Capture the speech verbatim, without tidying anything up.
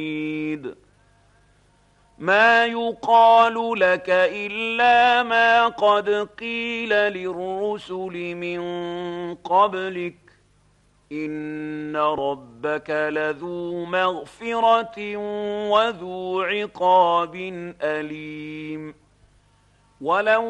ما يقال لك إلا ما قد قيل للرسل من قبلك إن ربك لذو مغفرة وذو عقاب أليم ولو